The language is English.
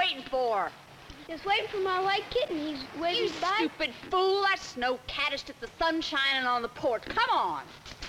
waiting for? Just waiting for my white kitten. He's waving You by. stupid fool. That snow cat is just the sun shining on the porch. Come on.